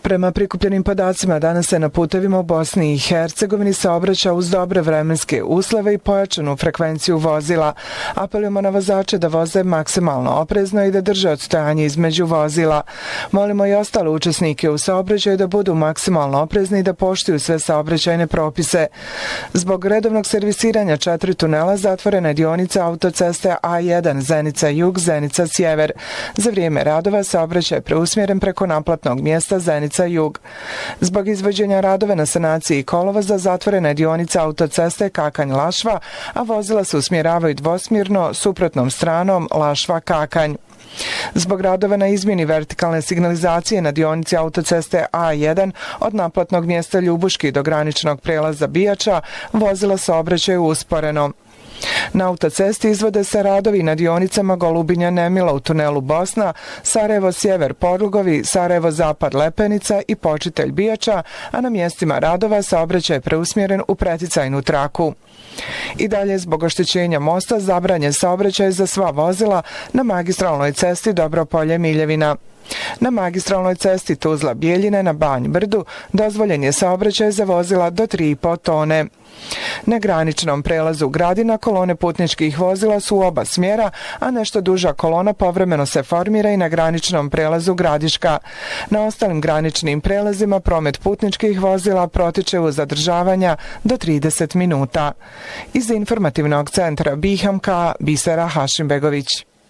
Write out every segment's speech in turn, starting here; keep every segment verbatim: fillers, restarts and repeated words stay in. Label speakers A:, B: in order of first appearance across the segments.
A: Prema prikupljenim podacima, danas se na putevima u Bosni i Hercegovini saobraća uz dobre vremenske uslove i pojačanu frekvenciju vozila. Apelujemo na vozače da voze maksimalno oprezno i da drže odstojanje između vozila. Molimo i ostale učesnike u saobraćaju da budu maksimalno oprezni i da poštuju sve saobraćajne propise. Zbog redovnog servisiranja četiri tunela zatvorena je dionica autoceste A jedan Zenica-Jug, Zenica-Sjever. Za vrijeme radova saobraćaj je preusmjeren preko naplatnog mjesta Zenica Jug. Zbog izvođenja radove na sanaciji kolovoza zatvorena je dionica autoceste Kakanj-Lašva, a vozila se usmjeravaju dvosmjerno suprotnom stranom Lašva-Kakanj. Zbog radova na izmjeni vertikalne signalizacije na dionici autoceste A jedan od naplatnog mjesta Ljubuški do graničnog prelaza Bijača vozila saobraćaju usporeno. Na autocesti izvode se radovi na dionicama Golubinja-Nemila u tunelu Bosna, Sarajevo-Sjever Porugovi, Sarajevo-Zapad Lepenica i Počitelj Bijača, a na mjestima radova saobraćaj je preusmjeren u preticajnu traku. I dalje zbog oštećenja mosta zabranjen saobraćaj za sva vozila na magistralnoj cesti Dobropolje-Miljevina. Na magistralnoj cesti Tuzla-Bijeljine na Banj Brdu dozvoljen je saobraćaj za vozila do tri i po tone. Na graničnom prelazu Gradina kolone putničkih vozila su u oba smjera, a nešto duža kolona povremeno se formira i na graničnom prelazu Gradiška. Na ostalim graničnim prelazima promet putničkih vozila protiče uz zadržavanja do trideset minuta. Iz informativnog centra Bihamka, Bisera Hašimbegović.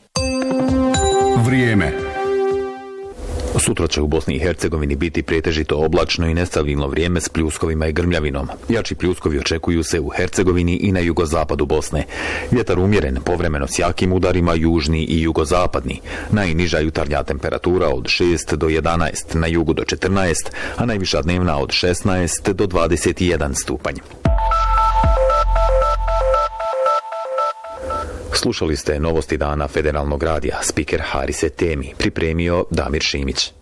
B: Vrijeme.
C: Sutra će u Bosni i Hercegovini biti pretežito oblačno i nestabilno vrijeme s pljuskovima i grmljavinom. Jači pljuskovi očekuju se u Hercegovini i na jugozapadu Bosne. Vjetar umjeren, povremeno s jakim udarima, južni i jugozapadni. Najniža jutarnja temperatura od šest do jedanaest, na jugu do četrnaest, a najviša dnevna od šesnaest do dvadeset jedan stupanj. Slušali ste novosti dana Federalnog radija, spiker Harise Temi, pripremio Damir Šimić.